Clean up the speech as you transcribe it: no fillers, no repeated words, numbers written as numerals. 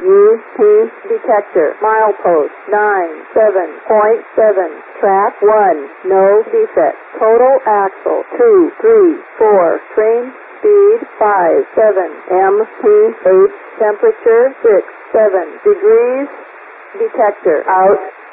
UP detector. Milepost 97.7. Track 1. No defect. Total axle 2, 3, 4. Train speed 5, 7. MPH temperature 6, 7 degrees. Detector out.